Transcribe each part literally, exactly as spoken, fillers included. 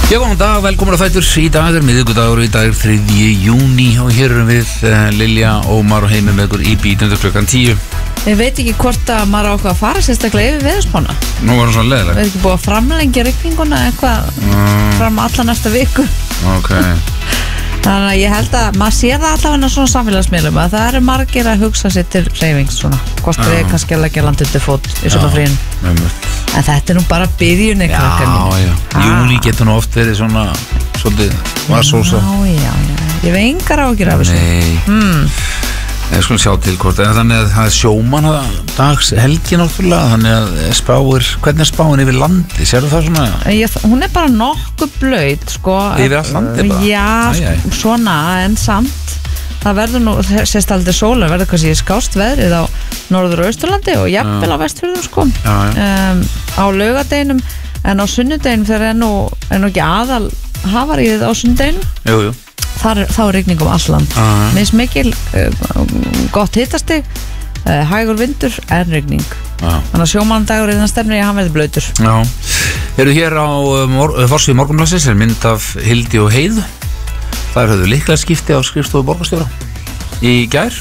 Já, góðan dag, velkomin að Þættur. Í dag er miðvikudagur, í dag er þriðji júní og hér erum við uh, Lilja, Ómar og Heimir með ykkur í bítinu klukkan tíu. Ég veit ekki hvort að maður á okkur að fara sérstaklega yfir veðurspána. Nú var það svona leðileg. Við erum ekki búið að framlengja rigninguna eitthvað mm. fram alla næsta viku. Ok. Þannig að ég held að maður sé það allavega svona samfélagsmiðlum að það eru margir að hugsa sér til hreyfings svona. Hvort er kannski að leggja land undir fót í sumarfríinu. En þetta er nú bara byrjun eitthvað. Já, já. Júli getur nú oft verið svona svolítið vassósa. Já, já, já. Ég veit engar ágjur af þessu. Nei. Hmm. Ég skulle sjá til hvort, en þannig að það er sjómann dags helgi náttúrulega, þannig að spáir, hvernig er spáin yfir landi, sérðu það svona? Ég, hún er bara nokkuð blöyt, sko. Yfir allt landi bara? Já, æ, æ. Svona, en samt, það verður nú, sérst aldrei sólar, verður kannski skást veðrið á Norður- og Austurlandi og jafnvel á Vestfjörðum, sko. Já, já. Um, á laugardeginum, en á sunnudeginum þegar er nú, er nú ekki aðal hafaríðið á sunnudeginum. Jú, jú. Þar, þá er rigning um alland uh. Mis mikil, uh, gott hitastig uh, hægur vindur en rigning uh. Þannig að sjómandagur innan stefnir ég að hann verði blöytur. Já, eru hér á mor forsíðu Morgunblaðsins er mynd af Hildi og Heiðu. Það er höfðu líklega skipti á skrifstofu borgarstjóra í gær.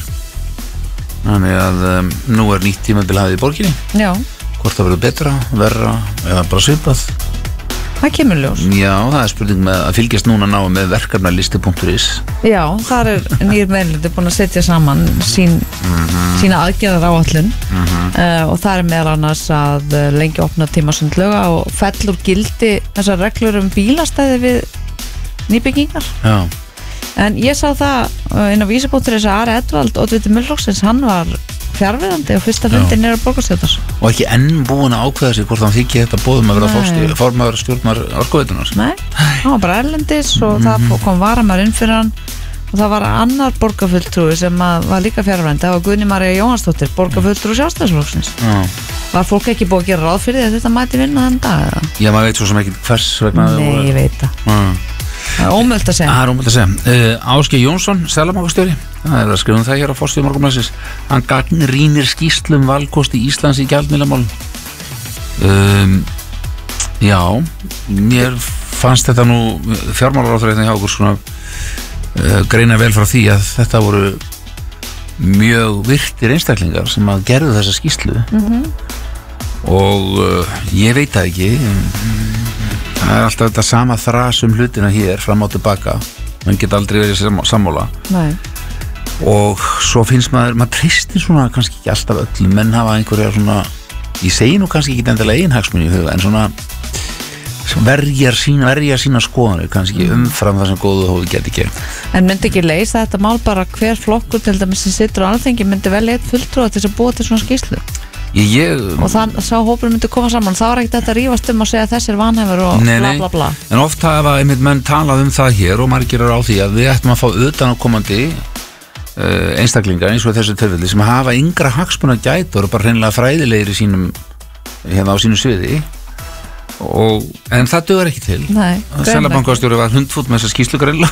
Þannig að um, nú er nýtt tímabil hafið í borginni. Já. Hvort það verður betra, verra eða bara svipað. Það kemur ljós. Já, það er spurning með að fylgjast núna ná með verkefnalisti punktur is. Já, þar er nýr meðluti búin að setja saman sín, mm-hmm. sína aðgerðar áætlun mm-hmm. uh, og það er meðal annars að lengi opna tíma sundlauga og fellur gildi þessar reglur um bílastæði við nýbyggingar. Já. En ég sá það inn á vísi punktur is að Ari Edvald, oddviti Miðflokksins, hann var fjárverandi og fyrsta fundin er á borgarstjórnar. Og ekki enn búin að ákveða sig hvort hann þykki þetta bóðum að vera formaður stjórnar Orkuveitunar. Nei, hann var bara erlendis og mm-hmm. það kom varamar inn fyrir hann og það var annar borgarfulltrúi sem var líka fjárverandi, það var Guðný María Jóhannsdóttir, borgarfulltrúi Sjálfstæðisflokksins. Var fólk ekki búið að gera ráð fyrir því að þetta mæti vinna þenn dag? Eða? Já, maður veit svo sem ekki hvers vegna. Nei, ég veit það. Ah. Það er ómöld að segja. Það er ómöld að segja. Uh, Ásgeir Jónsson, seðlabankastjóri, það er að skrifa um það hér á forsíðu Morgunblaðsins. Hann gagnrýnir skýrslum valkosti Íslands í gjaldmiðlamálum. Um, já, mér fannst þetta nú fjármálaráðherra hjá okkur svona uh, greina vel frá því að þetta voru mjög virtir einstaklingar sem að gerðu þessa skýrslu mm-hmm. og uh, ég veit það ekki. Um, Það er alltaf þetta sama þras um hlutina hér fram og tilbaka, mann geta aldrei verið sammála. Nei. Og svo finnst maður, maður treystir svona kannski ekki alltaf öllum, menn hafa einhverja svona, ég segi nú kannski ekki endilega einhagsmunni í huga, en svona verjar sína, verjar sína skoðanir kannski umfram það sem góðu hófi geti ekki. En myndi ekki leysa þetta mál bara hver flokkur til dæmis sem situr á Alþingi myndi velja eitt fulltrúa til þess að búa til svona skýrslu? Ég, ég, og þann sá hópur myndi koma saman, þá er ekkert þetta að rífast um að segja að þessir vanhæfur og nei, bla bla bla. En oft hafa einmitt menn talað um það hér og margir eru á því að við ættum að fá utanaðkomandi uh, einstaklingar eins og þessu tilfelli sem hafa yngra hagsmuna gætur og bara hreinlega fræðilegir í sínum hérna á sínu sviði og, en það dugar ekki til. Seðlabankastjóri var hundfútt með þessa skýrslu greinlega.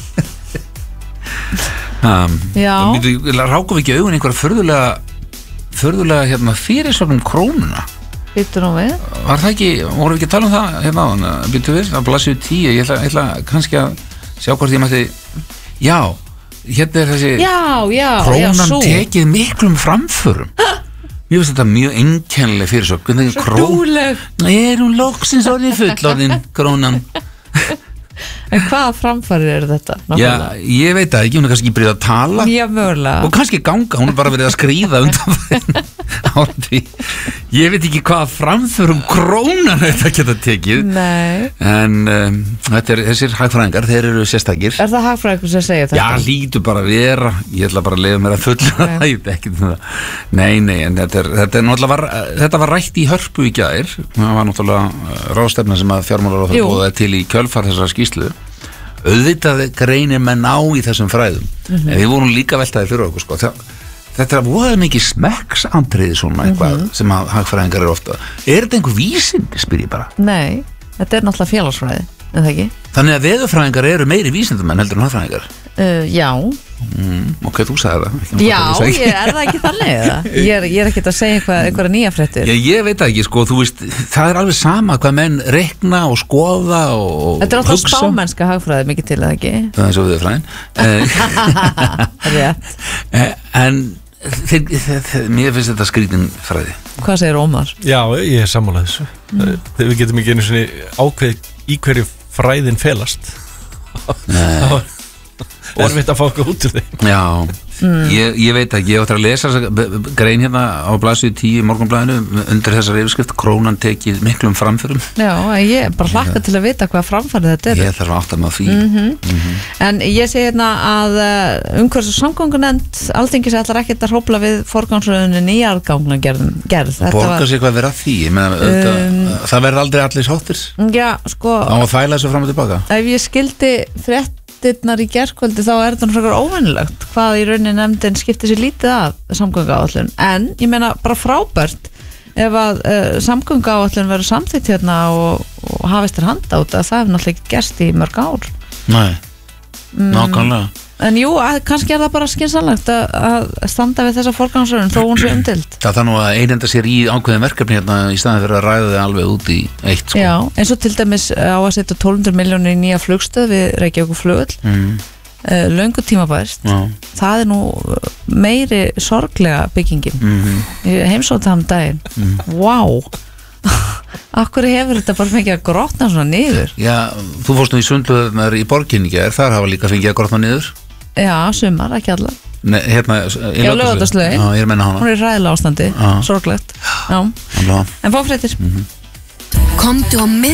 um, Já. Rákum við ekki augun einhverja furðulega förðulega hérna fyrirsögnum krónuna. Býttu nú við? Var það ekki, vorum við ekki að tala um það hérna á hann, býttu við, að blaðsíðu tíu, ég ætla, ég ætla kannski að sjá hvort ég mætti, já, hérna er þessi já, já, krónan já, tekið miklum framförum. Mér finnst þetta mjög einkennileg fyrirsögn. Svo dúleg. Er hún loksins orðið fullorðin, krónan? En hvaða framfærir eru þetta? Já, ég veit það ekki, hún er kannski ekki byrjuð að tala. Já, mögulega. Og kannski ganga, hún er bara verið að skríða undan átti. Ég veit ekki hvaða framförum krónan þetta geta tekið. Nei. En um, þetta er, þessir hagfræðingar, þeir eru sérstakir. Er það hagfræðingur sem segir þetta? Já, lítur bara að vera. Ég ætla bara að leiða mér að fulla það, ég veit ekki það. Nei, nei, en þetta er, þetta er náttúrulega, var, þetta var rætt í Hörpu í gær. Það var náttúrulega ráðstefna sem að fjármálaráðherra boðaði til í kjölfar þessara skýrslu. Auðvitað greinir menn á í þessum fræðum mm-hmm. en við vorum líka veltaði fyrir okkur sko. Þetta er voða mikið smekksatriði svona eitthvað mm-hmm. sem að hagfræðingar eru ofta. Er þetta einhver vísindi, spyr ég bara? Nei, þetta er náttúrulega félagsfræði, er það ekki? Þannig að veðurfræðingar eru meiri vísindumenn heldur en hagfræðingar? uh, Já mm, Ok, þú sagði það Já, ég er það ekki þannig ég er, ég er ekki að segja eitthvað, einhverja nýja fréttir ég, ég veit ekki, sko, þú veist það er alveg sama hvað menn reikna og skoða og Þetta er alltaf spámennska hagfræði mikið til, eða ekki? Það er svo við fræðin Rétt En þeir, þeir, þeir, mér finnst þetta skrítin fræði Hvað segir Ómar? Já, ég er sammálað þessu mm. Við getum ekki einu svona ákveð í hverju fræðin felast Nei Og er veit að fá okkur út úr þeim Já, mm. ég, ég veit ekki, ég ætti að lesa grein hérna á blaðsíðu tíu í Morgunblaðinu undir þessar yfirskrift, krónan tekið miklum framförum. Já, ég er bara hlakka til að vita hvað framfærið þetta er. Ég þarf að átta mig á því. Mm-hmm. Mm-hmm. En ég segi hérna að umhverfis og samgöngunefnd Alþingis ætlar ekkert að hrópla við forgangsröðunni nýjargangna gerð. Borgar sig hvað vera því? Meina, um, það verður aldrei allir sáttir? Já, sko. Á að þæla þessu fram og tilbaka? Ef ég skildi frétt Dyrnar í gerkvöldi þá er þetta náttúrulega óvenjulegt hvað í rauninni nefndin skiptir sér lítið af samgönguáætlun en ég meina bara frábært ef að uh, samgönguáætlun verður samþykkt hérna og, og hafist þér handa út að það hefur náttúrulega ekki gerst í mörg ár Nei, mm. nákvæmlega En jú, að, kannski er það bara skynsamlegt að, að standa við þessa forgangsröðun þó hún sé umdild Það þarf nú að einenda sér í ákveðin verkefni hérna í staðin fyrir að ræða þið alveg út í eitt sko. Já, eins og til dæmis á að setja tólf hundruð milljónir í nýja flugstöð við Reykjavíkurflugvöll mm. uh, löngu tímabært Já. Það er nú meiri sorglega byggingin mm-hmm. Ég heimsótti það um daginn mm. Wow Akkur hefur þetta bara fengið að grotna svona niður Já, þú fórst nú í sundluðunar í borginni er þar hafa líka fengið að grotna niður Já, sumar, ekki allar Nei, hérna, Já, Laugardalslaugin Já, ég er menna hana Hún er í ræðilega ástandi, sorglegt Já, en fá fréttir mm-hmm. Komdu á mið